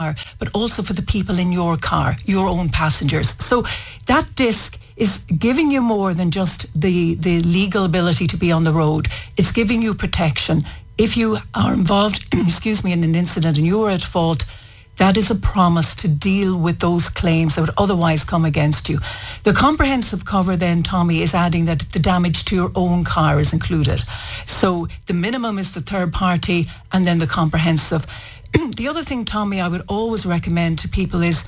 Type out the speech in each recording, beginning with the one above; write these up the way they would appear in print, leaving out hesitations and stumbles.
car, but also for the people in your car, your own passengers. So that disc is giving you more than just the legal ability to be on the road. It's giving you protection. If you are involved, in an incident and you are at fault, that is a promise to deal with those claims that would otherwise come against you. The comprehensive cover then, Tommy, is adding that the damage to your own car is included. So the minimum is the third party and then the comprehensive. The other thing, Tommy, I would always recommend to people is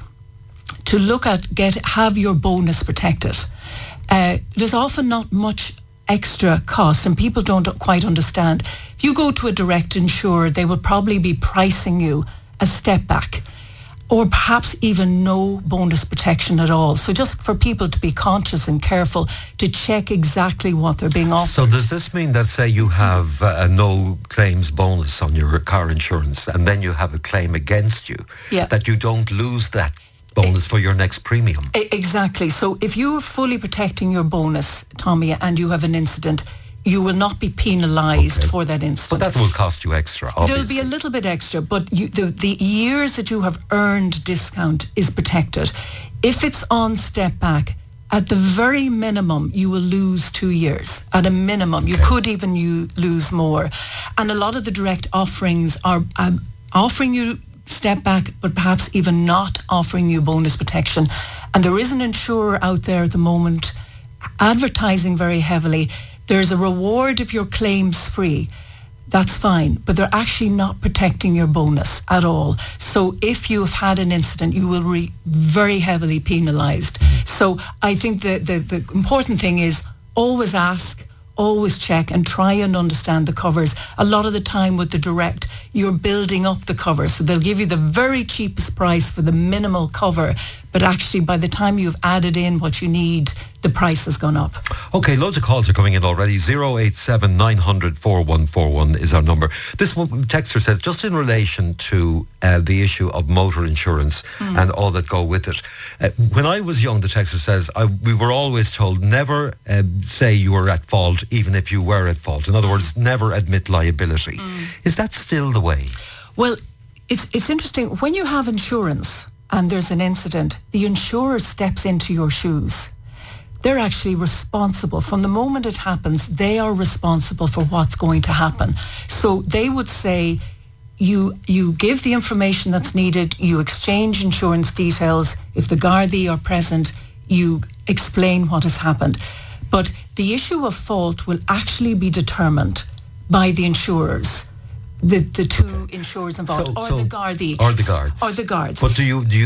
to look at, have your bonus protected. There's often not much extra cost and people don't quite understand. If you go to a direct insurer, they will probably be pricing you a step back, or perhaps even no bonus protection at all. So just for people to be conscious and careful to check exactly what they're being offered. So does this mean that, say you have a no claims bonus on your car insurance and then you have a claim against you, that you don't lose that bonus for your next premium? Exactly. So if you're fully protecting your bonus, Tommy, and you have an incident, you will not be penalised for that incident. But that will cost you extra, obviously. There'll be a little bit extra, but the years that you have earned discount is protected. If it's on step back, at the very minimum, you will lose 2 years. At a minimum. You could even lose more. And a lot of the direct offerings are offering you step back, but perhaps even not offering you bonus protection. And there is an insurer out there at the moment advertising very heavily. There's a reward if your claim's free. That's fine, but they're actually not protecting your bonus at all. So if you have had an incident, you will be very heavily penalised. So I think the important thing is always ask, always check and try and understand the covers. A lot of the time with the direct, you're building up the cover. So they'll give you the very cheapest price for the minimal cover, but actually by the time you've added in what you need, the price has gone up. Okay, loads of calls are coming in already. 087 900 4141 is our number. This one texter says, just in relation to the issue of motor insurance and all that go with it. When I was young, the texter says, we were always told never say you were at fault even if you were at fault. In other words, never admit liability. Is that still the way? Well, it's interesting. When you have insurance and there's an incident, the insurer steps into your shoes. They're actually responsible. From the moment it happens, they are responsible for what's going to happen. So they would say, you give the information that's needed, you exchange insurance details. If the Gardaí are present, you explain what has happened. But the issue of fault will actually be determined by the insurers. The two insurers involved, or the Gardaí. Or the guards. Or the guards. But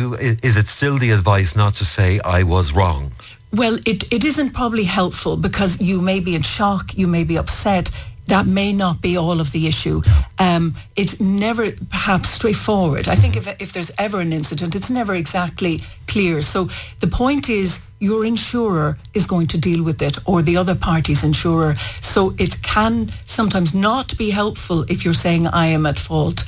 is it still the advice not to say, I was wrong? Well, it isn't probably helpful because you may be in shock, you may be upset. That may not be all of the issue. It's never perhaps straightforward. I think if there's ever an incident, it's never exactly clear. So the point is your insurer is going to deal with it, or the other party's insurer. So it can sometimes not be helpful if you're saying I am at fault.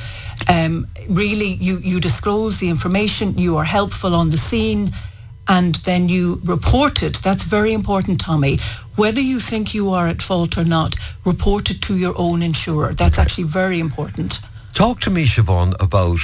Really, you disclose the information, you are helpful on the scene, and then you report it. That's very important, Tommy. Whether you think you are at fault or not, report it to your own insurer. That's actually very important. Talk to me, Siobhan, about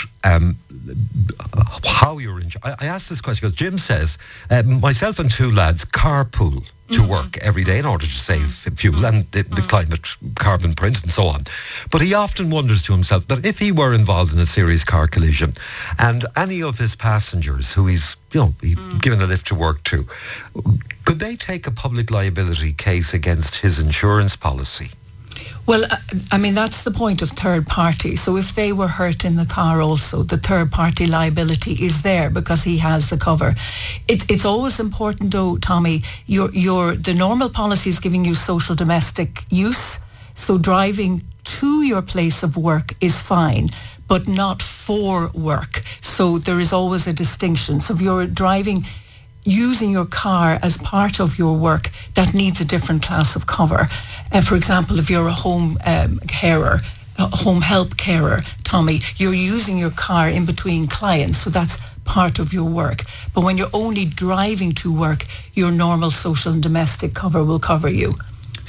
how you're injured. I asked this question because Jim says, myself and two lads carpool to work every day in order to save fuel and the climate carbon print and so on. But he often wonders to himself that if he were involved in a serious car collision and any of his passengers who he's given a lift to work to, could they take a public liability case against his insurance policy? Well, I mean, that's the point of third party. So if they were hurt in the car also, the third party liability is there because he has the cover. It's always important though, Tommy, the normal policy is giving you social domestic use. So driving to your place of work is fine, but not for work. So there is always a distinction. So if you're driving, using your car as part of your work, that needs a different class of cover. For example, if you're a home carer, a home help carer, Tommy, you're using your car in between clients, so that's part of your work. But when you're only driving to work, your normal social and domestic cover will cover you.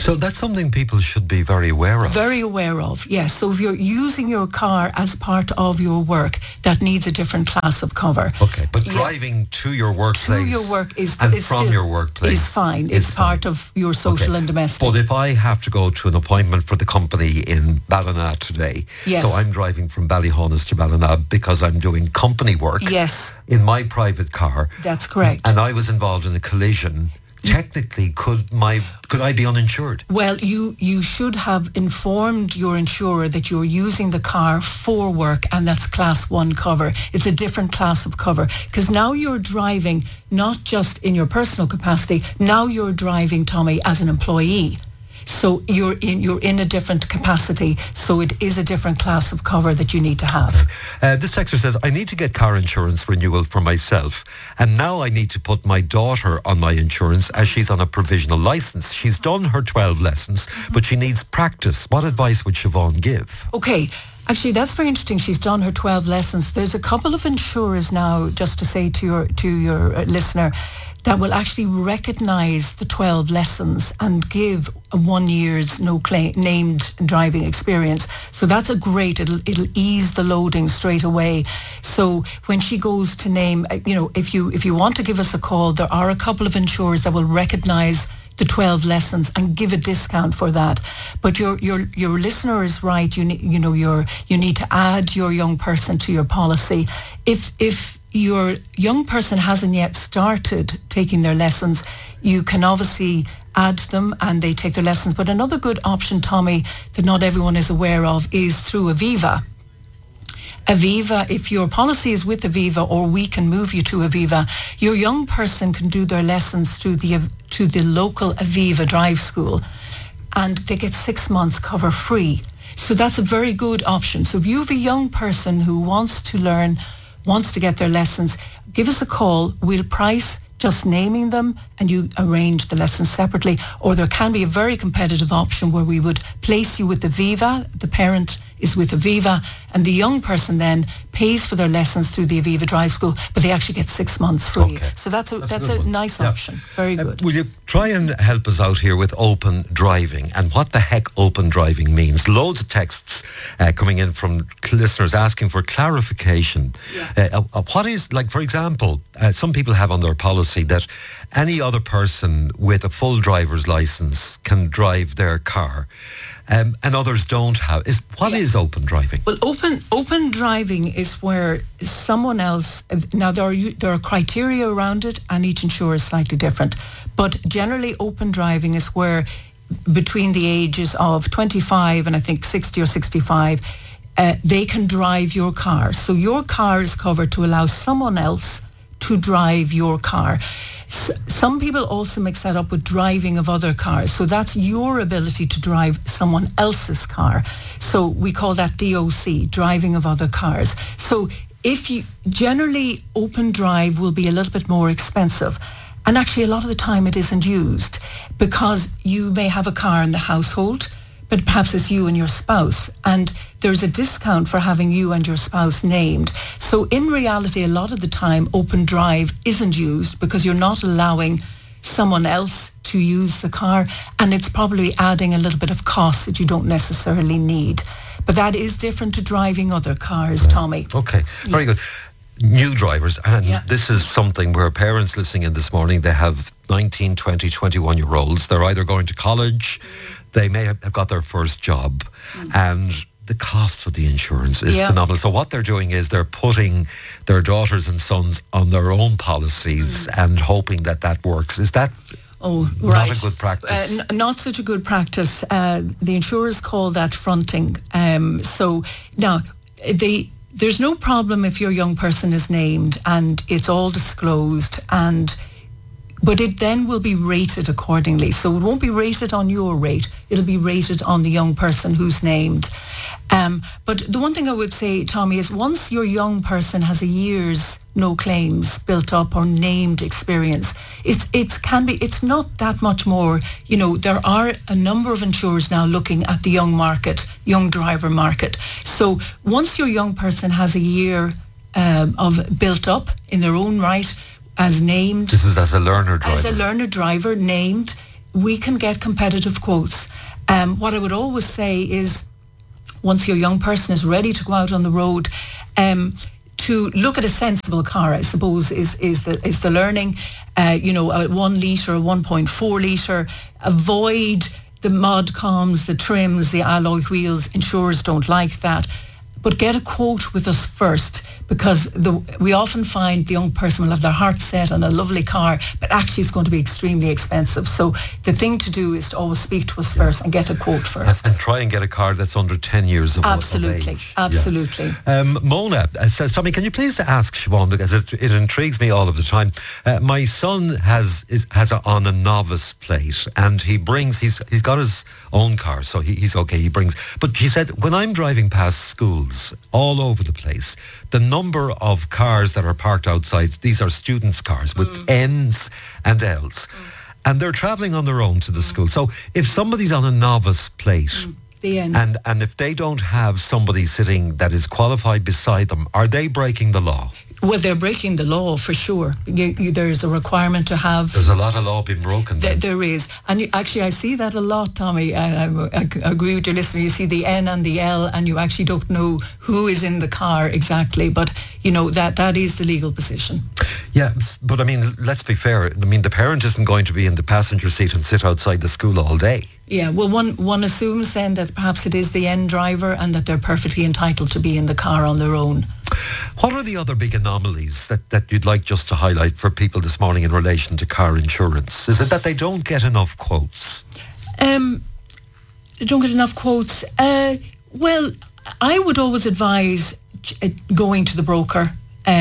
So that's something people should be very aware of. Very aware of, yes. So if you're using your car as part of your work, that needs a different class of cover. Okay, but driving to your workplace to your work is from still, your workplace is fine. It's part of your social and domestic. But if I have to go to an appointment for the company in Ballina today, yes. so I'm driving from Ballyhonus to Ballina because I'm doing company work yes. in my private car. That's correct. And I was involved in a collision. Technically, could I be uninsured? Well, you should have informed your insurer that you're using the car for work, and that's class 1 cover. It's a different class of cover because now you're driving not just in your personal capacity. Now you're driving, Tommy, as an employee. So you're in a different capacity. So it is a different class of cover that you need to have. This texter says, I need to get car insurance renewal for myself. And now I need to put my daughter on my insurance as she's on a provisional licence. She's done her 12 lessons, but she needs practice. What advice would Siobhan give? Okay. Actually, that's very interesting. She's done her 12 lessons. There's a couple of insurers now, just to say to your listener, that will actually recognise the 12 lessons and give a 1 year's no claim named driving experience. So that's a great, it'll ease the loading straight away. So when she goes to name, if you want to give us a call, there are a couple of insurers that will recognise the 12 lessons and give a discount for that. But your listener is right. You need to add your young person to your policy. If your young person hasn't yet started taking their lessons, you can obviously add them and they take their lessons. But another good option, Tommy, that not everyone is aware of is through Aviva. Aviva, if your policy is with Aviva or we can move you to Aviva, your young person can do their lessons to the local Aviva drive school and they get 6 months cover free. So that's a very good option. So if you have a young person who wants to get their lessons, give us a call. We'll price just naming them and you arrange the lessons separately. Or there can be a very competitive option where we would place you with Aviva. The parent is with Aviva and the young person then pays for their lessons through the Aviva Drive School, but they actually get 6 months free. Okay. So that's a nice option. Very good. Will you try and help us out here with open driving and what the heck open driving means? Loads of texts coming in from listeners asking for clarification. Yeah. What is, like, for example, some people have on their policy that any other person with a full driver's license can drive their car. And others don't have. What is open driving? Well, open driving is where someone else. Now there are criteria around it, and each insurer is slightly different. But generally, open driving is where between the ages of 25 and I think 60 or 65, they can drive your car. So your car is covered to allow someone else to drive your car. Some people also mix that up with driving of other cars. So that's your ability to drive someone else's car. So we call that DOC, driving of other cars. So generally open drive will be a little bit more expensive. And actually a lot of the time it isn't used because you may have a car in the household, but perhaps it's you and your spouse. And there's a discount for having you and your spouse named. So in reality, a lot of the time, open drive isn't used because you're not allowing someone else to use the car, and it's probably adding a little bit of cost that you don't necessarily need. But that is different to driving other cars, Tommy. Okay, very good. New drivers, and this is something where parents listening in this morning, they have 19, 20, 21-year-olds. They're either going to college, they may have got their first job, and the cost of the insurance is phenomenal. So what they're doing is they're putting their daughters and sons on their own policies and hoping that works. Is that not a good practice? Not such a good practice. The insurers call that fronting. So now, there's no problem if your young person is named and it's all disclosed but it then will be rated accordingly. So it won't be rated on your rate. It'll be rated on the young person who's named. But the one thing I would say, Tommy, is once your young person has a year's no claims built up or named experience, it's not that much more. There are a number of insurers now looking at the young driver market. So once your young person has a year of built up in their own right, as named. This is as a learner driver. As a learner driver named, we can get competitive quotes. What I would always say is, once your young person is ready to go out on the road, to look at a sensible car, I suppose, is the learning. A 1 litre, a 1.4 litre. Avoid the modcoms, the trims, the alloy wheels. Insurers don't like that. But get a quote with us first, because we often find the young person will have their heart set on a lovely car, but actually it's going to be extremely expensive. So the thing to do is to always speak to us first and get a quote first. And try and get a car that's under 10 years of Absolutely, age. absolutely. Yeah. Mona says, Tommy, can you please ask Siobhan, because it intrigues me all of the time. My son has on a novice plate, and he's got his own car, so he's okay, he brings. But she said, when I'm driving past schools all over the place, the number of cars that are parked outside, these are students' cars with N's and L's, and they're travelling on their own to the school. So if somebody's on a novice plate, and if they don't have somebody sitting that is qualified beside them, are they breaking the law? Well, they're breaking the law for sure. There's a requirement to have... There's a lot of law being broken. There is. And actually, I see that a lot, Tommy. I agree with your listener. You see the N and the L, and you actually don't know who is in the car exactly. But, that is the legal position. Yeah, but I mean, let's be fair. I mean, the parent isn't going to be in the passenger seat and sit outside the school all day. Yeah, well, one assumes then that perhaps it is the N driver and that they're perfectly entitled to be in the car on their own. What are the other big anomalies that you'd like just to highlight for people this morning in relation to car insurance? Is it that they don't get enough quotes? They don't get enough quotes. Well, I would always advise going to the broker.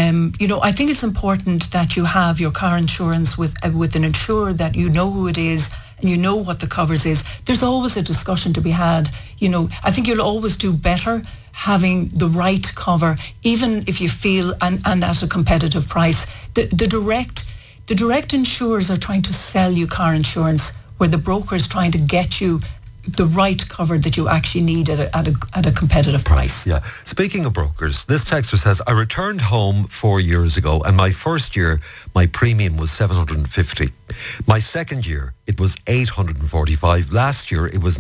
I think it's important that you have your car insurance with an insurer that you know who it is, and you know what the covers is. There's always a discussion to be had. I think you'll always do better having the right cover, even if you feel and at a competitive price. The direct insurers are trying to sell you car insurance, where the broker is trying to get you the right cover that you actually need at a competitive price. Yeah. Speaking of brokers, this texter says, I returned home 4 years ago, and my first year, my premium was 750. My second year, it was 845. Last year, it was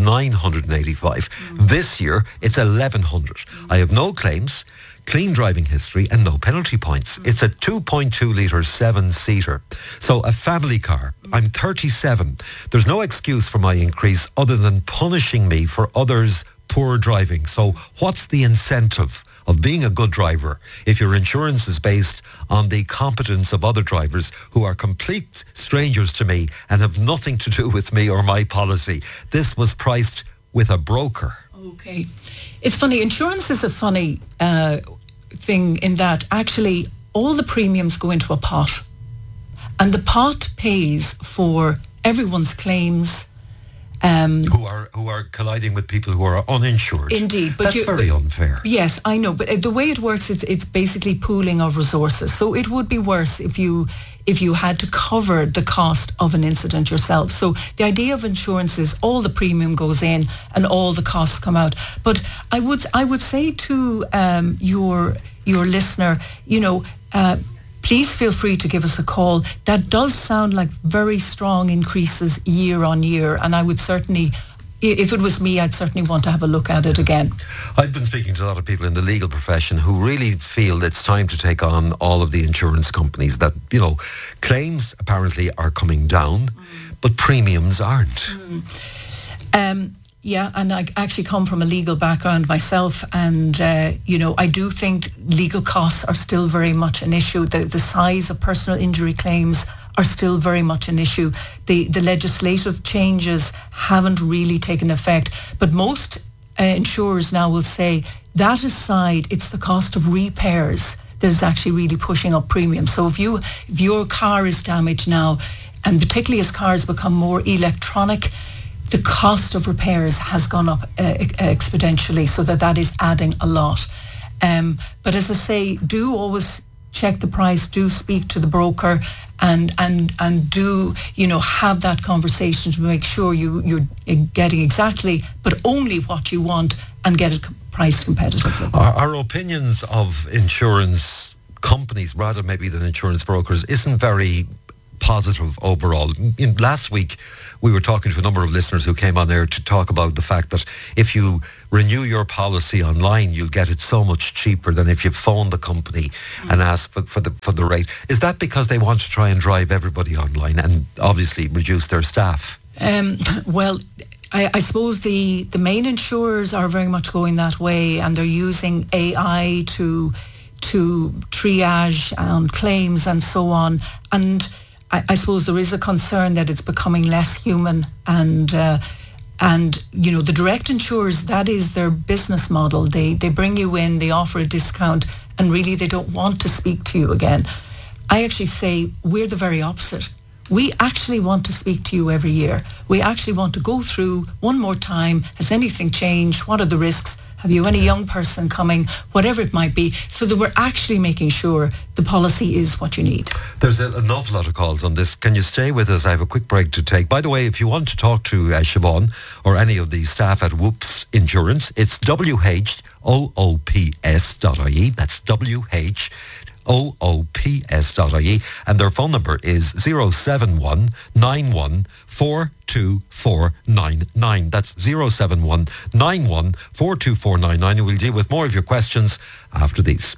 985. This year, it's 1100. I have no claims, clean driving history, and no penalty points. It's a 2.2 litre 7-seater. So a family car. I'm 37. There's no excuse for my increase other than punishing me for others' poor driving. So what's the incentive of being a good driver if your insurance is based on the competence of other drivers who are complete strangers to me and have nothing to do with me or my policy? This was priced with a broker. Okay. It's funny. Insurance is a funny thing in that actually all the premiums go into a pot, and the pot pays for everyone's claims. Who are colliding with people who are uninsured. Indeed. But that's very unfair. Yes, I know. But the way it works, it's basically pooling of resources. So it would be worse if you had to cover the cost of an incident yourself. So the idea of insurance is all the premium goes in and all the costs come out. But I would say to your listener, please feel free to give us a call. That does sound like very strong increases year on year, and I would certainly, if it was me, I'd certainly want to have a look at it again. I've been speaking to a lot of people in the legal profession who really feel it's time to take on all of the insurance companies, that, claims apparently are coming down, but premiums aren't. Yeah, and I actually come from a legal background myself, and I do think legal costs are still very much an issue. The size of personal injury claims are still very much an issue. The legislative changes haven't really taken effect, but most insurers now will say that aside, it's the cost of repairs that is actually really pushing up premiums. So if your car is damaged now, and particularly as cars become more electronic, the cost of repairs has gone up exponentially, so that is adding a lot. But as I say, do always check the price, do speak to the broker, and do have that conversation to make sure you're getting exactly, but only what you want, and get it priced competitively. Our opinions of insurance companies, rather maybe than insurance brokers, isn't very positive overall. Last week, we were talking to a number of listeners who came on there to talk about the fact that if you renew your policy online, you'll get it so much cheaper than if you phone the company and ask for the rate. Is that because they want to try and drive everybody online and obviously reduce their staff? Well, I suppose the main insurers are very much going that way, and they're using AI to triage claims and so on. And I suppose there is a concern that it's becoming less human, and you know, the direct insurers, that is their business model. They bring you in, they offer a discount, and really they don't want to speak to you again. I actually say we're the very opposite. We actually want to speak to you every year. We actually want to go through one more time. Has anything changed? What are the risks? Have you any young person coming? Whatever it might be, so that we're actually making sure the policy is what you need. There's an awful lot of calls on this. Can you stay with us? I have a quick break to take. By the way, if you want to talk to Siobhan or any of the staff at Whoops Insurance, it's WHOOPS.ie. That's WHOOPS.ie, and their phone number is 071 91 42499. That's 071 91 42499. And we'll deal with more of your questions after these.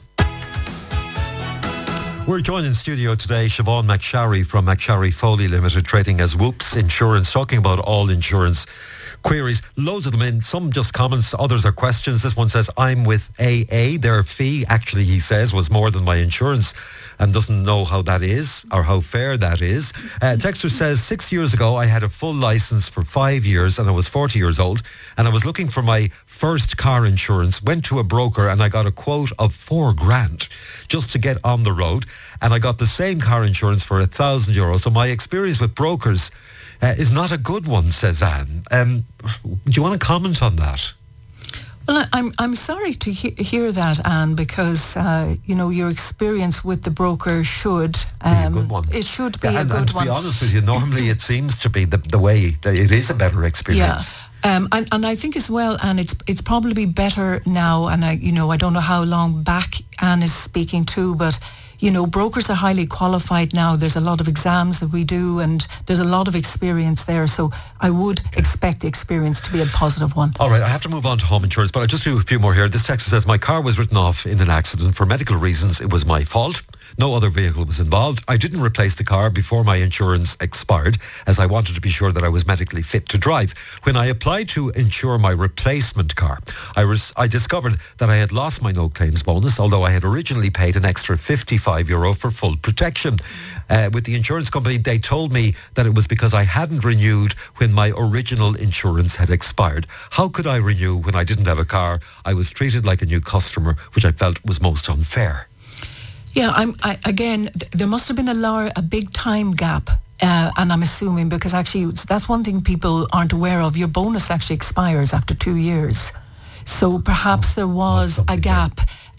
We're joined in studio today, Siobhan McSharry from McSharry Foley Limited, trading as Whoops Insurance, talking about all insurance queries. Loads of them in, some just comments, others are questions. This one says, I'm with AA. Their fee, actually, he says, was more than my insurance, and doesn't know how that is or how fair that is. Texter says, 6 years ago, I had a full license for 5 years and I was 40 years old, and I was looking for my first car insurance, went to a broker and I got a quote of €4,000 just to get on the road, and I got the same car insurance for €1,000. So my experience with brokers is not a good one, says Anne. Do you want to comment on that? Well, I'm sorry to hear that, Anne, because you know, your experience with the broker should be a good one. It should be a good and to one. be honest with you, normally it seems to be the way that it is a better experience. Yeah. And I think as well, Anne, it's probably better now, and I don't know how long back Anne is speaking to, but you know, brokers are highly qualified now. There's a lot of exams that we do, and there's a lot of experience there. So I would expect the experience to be a positive one. All right, I have to move on to home insurance, but I'll just do a few more here. This texter says, my car was written off in an accident. For medical reasons, it was my fault. No other vehicle was involved. I didn't replace the car before my insurance expired, as I wanted to be sure that I was medically fit to drive. When I applied to insure my replacement car, I discovered that I had lost my no claims bonus, although I had originally paid an extra €55 for full protection. With the insurance company, they told me that it was because I hadn't renewed when my original insurance had expired. How could I renew when I didn't have a car? I was treated like a new customer, which I felt was most unfair. Yeah, again, there must have been a big time gap, and I'm assuming, because actually that's one thing people aren't aware of. Your bonus actually expires after 2 years. So perhaps there was a gap.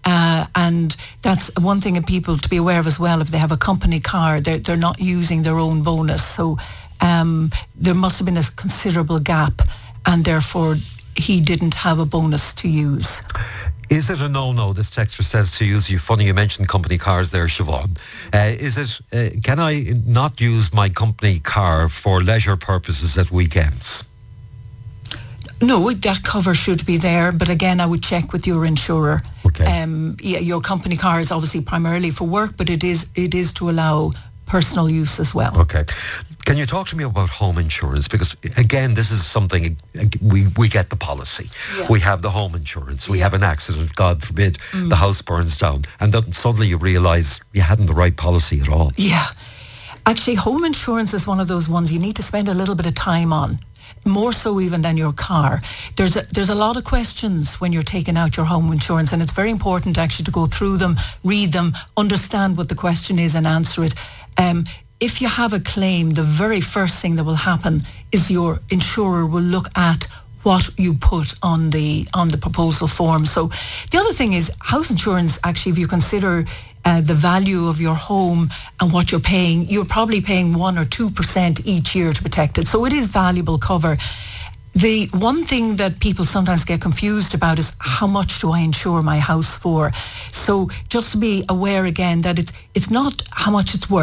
And that's one thing of people to be aware of as well. If they have a company car, they're not using their own bonus. So there must have been a considerable gap, and therefore he didn't have a bonus to use. Is it a no-no, this texter says, to use, funny you mentioned company cars there, Siobhan. Can I not use my company car for leisure purposes at weekends? No, that cover should be there, but again, I would check with your insurer. Okay. Your company car is obviously primarily for work, but it is to allow personal use as well. Okay. Can you talk to me about home insurance? Because again, this is something, we get the policy. Yeah. We have the home insurance. We have an accident, God forbid, the house burns down. And then suddenly you realise you hadn't the right policy at all. Yeah. Actually, home insurance is one of those ones you need to spend a little bit of time on. More so even than your car. There's a lot of questions when you're taking out your home insurance, and it's very important actually to go through them, read them, understand what the question is and answer it. If you have a claim, the very first thing that will happen is your insurer will look at what you put on the proposal form. So the other thing is house insurance, actually, if you consider the value of your home and what you're paying, you're probably paying 1 or 2% each year to protect it. So it is valuable cover. The one thing that people sometimes get confused about is how much do I insure my house for? So just to be aware again that it's not how much it's worth.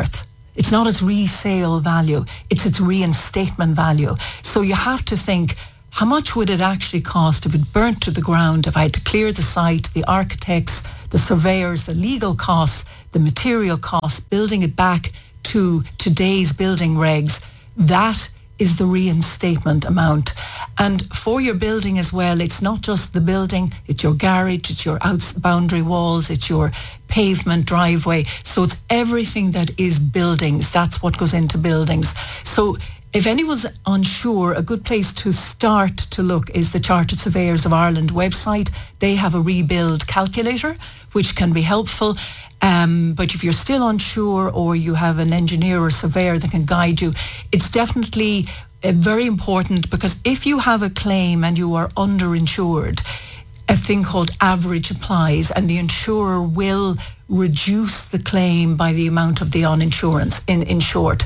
It's not its resale value, it's its reinstatement value. So you have to think, how much would it actually cost if it burnt to the ground, if I had to clear the site, the architects, the surveyors, the legal costs, the material costs, building it back to today's building regs? That is the reinstatement amount. And for your building as well, it's not just the building, it's your garage, it's your boundary walls, it's your pavement, driveway. So it's everything that is buildings. That's what goes into buildings. So if anyone's unsure, a good place to start to look is the Chartered Surveyors of Ireland website. They have a rebuild calculator, which can be helpful. But if you're still unsure, or you have an engineer or surveyor that can guide you, it's definitely very important, because if you have a claim and you are underinsured, a thing called average applies, and the insurer will reduce the claim by the amount of the uninsurance, in short.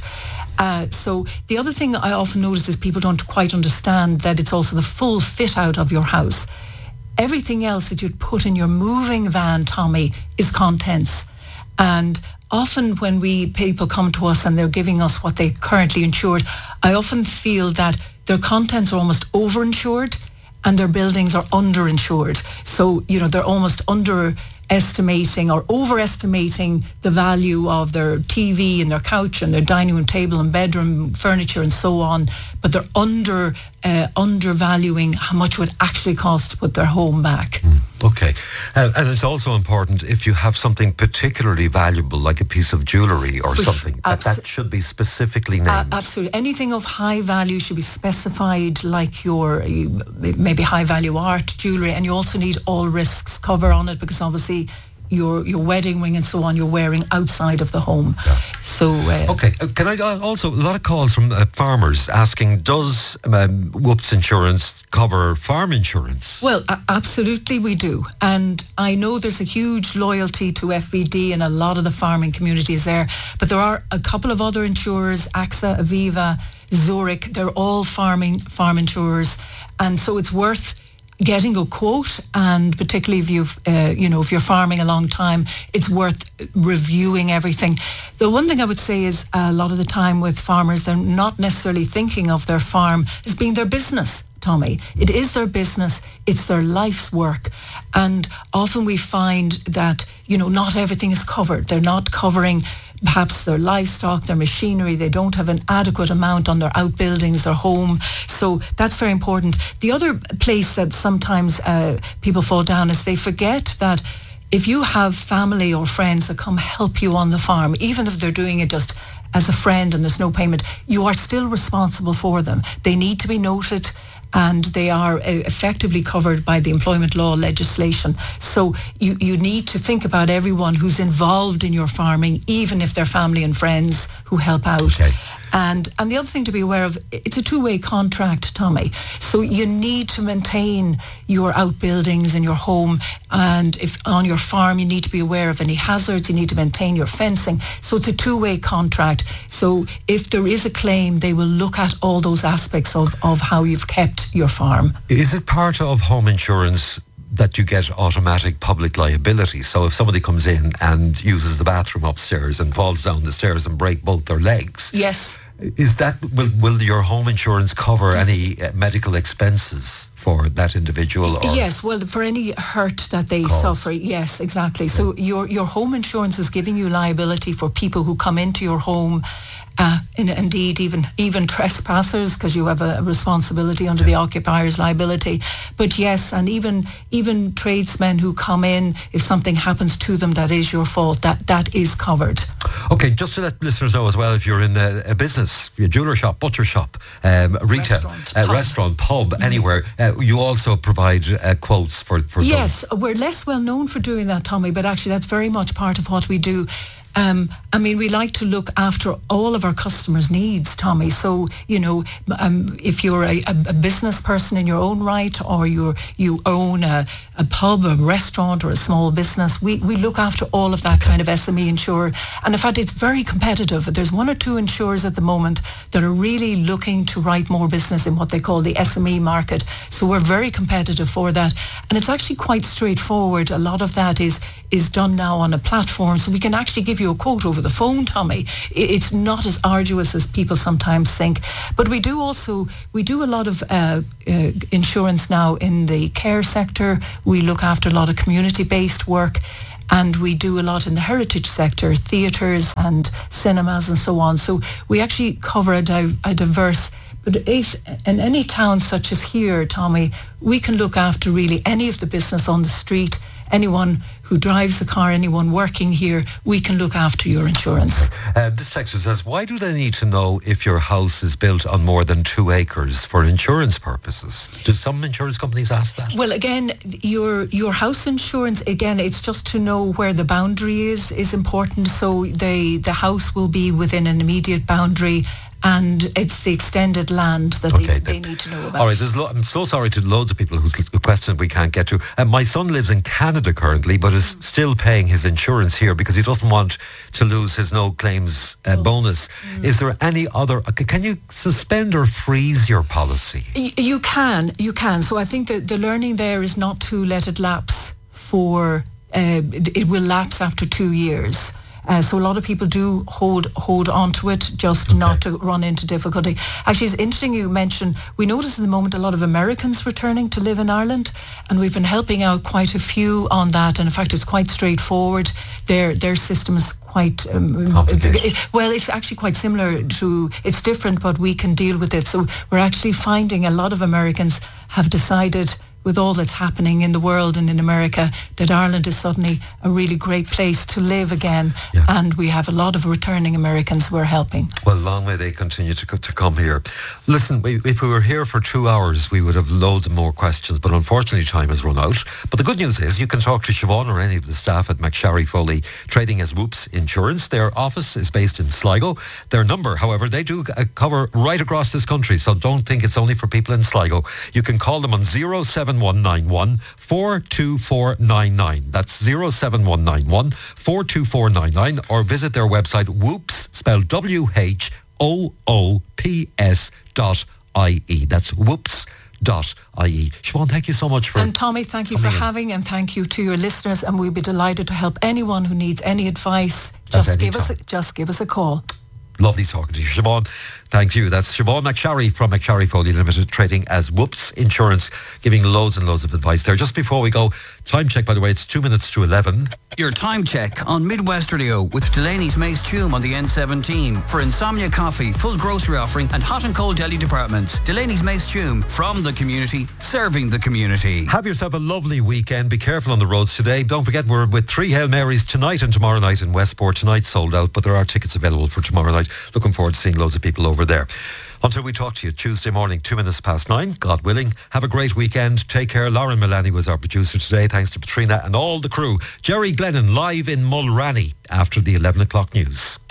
So the other thing I often notice is people don't quite understand that it's also the full fit out of your house. Everything else that you'd put in your moving van, Tommy, is contents. And often when people come to us and they're giving us what they currently insured, I often feel that their contents are almost overinsured and their buildings are underinsured. So, they're almost underestimating or overestimating the value of their TV and their couch and their dining room table and bedroom furniture and so on, but they're undervaluing how much it would actually cost to put their home back. Okay. And it's also important, if you have something particularly valuable, like a piece of jewellery or something, that should be specifically named. Absolutely. Anything of high value should be specified, like your maybe high value art, jewellery, and you also need all risks cover on it, because obviously your wedding ring and so on you're wearing outside of the home. Yeah. So okay, can I also, a lot of calls from farmers asking, does Whoops Insurance cover farm insurance? Well, absolutely we do, and I know there's a huge loyalty to FBD and a lot of the farming community is there, but there are a couple of other insurers, AXA, Aviva, Zurich. They're all farm insurers, and so it's worth getting a quote, and particularly if if you're farming a long time, it's worth reviewing everything. The one thing I would say is, a lot of the time with farmers, they're not necessarily thinking of their farm as being their business, Tommy. It is their business, it's their life's work, and often we find that not everything is covered. They're not covering perhaps their livestock, their machinery. They don't have an adequate amount on their outbuildings, their home. So that's very important. The other place that sometimes people fall down is they forget that if you have family or friends that come help you on the farm, even if they're doing it just as a friend and there's no payment, you are still responsible for them. They need to be noted, and they are effectively covered by the employment law legislation. So you need to think about everyone who's involved in your farming, even if they're family and friends who help out. Okay. And the other thing to be aware of, it's a two-way contract, Tommy. So you need to maintain your outbuildings and your home. And if on your farm, you need to be aware of any hazards. You need to maintain your fencing. So it's a two-way contract. So if there is a claim, they will look at all those aspects of how you've kept your farm. Is it part of home insurance that you get automatic public liability? So if somebody comes in and uses the bathroom upstairs and falls down the stairs and break both their legs, yes, is that will your home insurance cover any medical expenses for that individual? Or yes, well, for any hurt that they suffer, yes, exactly. So your home insurance is giving you liability for people who come into your home, and indeed even trespassers, because you have a responsibility under the occupier's liability. But yes, and even tradesmen who come in, if something happens to them that is your fault, that is covered. Okay, just to let listeners know as well, if you're in a business, a jeweller shop, butcher shop, retail, restaurant, pub, anywhere, you also provide quotes for yes, we're less well known for doing that, Tommy, but actually that's very much part of what we do. We like to look after all of our customers' needs, Tommy. So, if you're a business person in your own right, or you own a pub, a restaurant, or a small business, we look after all of that kind of SME insurer. And in fact, it's very competitive. There's one or two insurers at the moment that are really looking to write more business in what they call the SME market. So we're very competitive for that. And it's actually quite straightforward. A lot of that is done now on a platform, so we can actually give you you a quote over the phone, Tommy. It's not as arduous as people sometimes think. But we do a lot of insurance now in the care sector. We look after a lot of community-based work. And we do a lot in the heritage sector, theatres and cinemas and so on. So we actually cover a diverse... But if in any town such as here, Tommy, we can look after really any of the business on the street, anyone who drives a car, anyone working here, we can look after your insurance. This texter says, why do they need to know if your house is built on more than 2 acres for insurance purposes? Do some insurance companies ask that? Well, again, your house insurance, again, it's just to know where the boundary is important. So the house will be within an immediate boundary, and it's the extended land that they need to know about. All right, I'm so sorry to loads of people whose questions we can't get to. My son lives in Canada currently, but is still paying his insurance here because he doesn't want to lose his no claims bonus. Is there any other... Can you suspend or freeze your policy? You can. So I think that the learning there is not to let it lapse for... it will lapse after 2 years. So a lot of people do hold on to it, just not to run into difficulty. Actually, it's interesting you mentioned, we notice at the moment a lot of Americans returning to live in Ireland, and we've been helping out quite a few on that. And in fact, it's quite straightforward. Their system is quite... well, it's actually quite similar to... It's different, but we can deal with it. So we're actually finding a lot of Americans have decided, with all that's happening in the world and in America, that Ireland is suddenly a really great place to live again. Yeah. And we have a lot of returning Americans who are helping. Well, long may they continue to come here. Listen, if we were here for 2 hours, we would have loads more questions, but unfortunately time has run out. But the good news is you can talk to Siobhan or any of the staff at McSharry Foley, trading as Whoops Insurance. Their office is based in Sligo. Their number, however, they do cover right across this country, so don't think it's only for people in Sligo. You can call them on 07191 42499. That's 07191 42499, or visit their website, Whoops, spelled WHOOPS.ie. That's whoops.ie. Siobhan, thank you so much for... And Tommy, thank you for having, and thank you to your listeners, and we'll be delighted to help anyone who needs any advice. Just give us a call. Lovely talking to you, Siobhan. Thank you. That's Siobhan McSharry from McSharry Foley Limited, trading as Whoops Insurance, giving loads and loads of advice there. Just before we go, time check, by the way, it's 2 minutes to 11. Your time check on Midwest Radio with Delaney's Mace Tume on the N17 for Insomnia Coffee, full grocery offering and hot and cold deli departments. Delaney's Mace Tume, from the community, serving the community. Have yourself a lovely weekend. Be careful on the roads today. Don't forget, we're with 3 Hail Marys tonight and tomorrow night in Westport. Tonight sold out, but there are tickets available for tomorrow night. Looking forward to seeing loads of people over there. Until we talk to you Tuesday morning, 9:02, God willing. Have a great weekend. Take care. Lauren Milani was our producer today. Thanks to Patrina and all the crew. Jerry Glennon live in Mulranny after the 11 o'clock news.